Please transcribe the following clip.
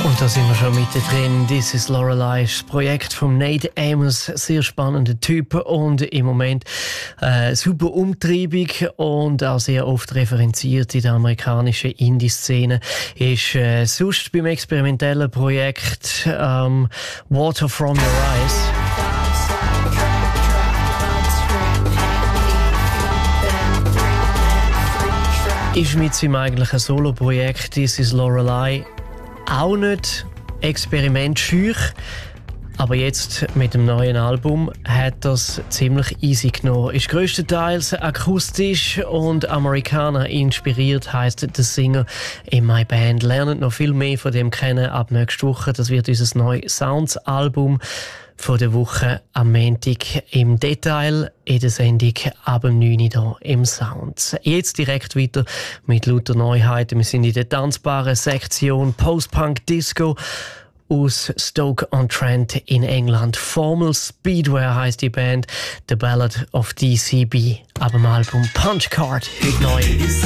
Und da sind wir schon mittendrin. This is Lorelei, das Projekt von Nate Amos. Sehr spannender Typ und im Moment super umtriebig und auch sehr oft referenziert in der amerikanischen Indie-Szene. Ist sonst beim experimentellen Projekt Water from Your Eyes. Ist mit seinem eigentlichen Solo-Projekt This is Lorelei auch nicht experimentscheu, aber jetzt mit dem neuen Album hat das ziemlich easy genommen. Ist grösstenteils akustisch und Amerikaner inspiriert, heisst der Singer in My Band. Lernt noch viel mehr von dem kennen ab nächste Woche. Das wird unser neues Sounds-Album von der Woche am Montag im Detail in der Sendung ab 9 Uhr hier im Sounds. Jetzt direkt weiter mit lauter Neuheiten. Wir sind in der tanzbaren Sektion Post-Punk Disco aus Stoke-on-Trent in England. Formal Speedwear heisst die Band. The Ballad of DCB ab dem Album Punch Card. Heute neu.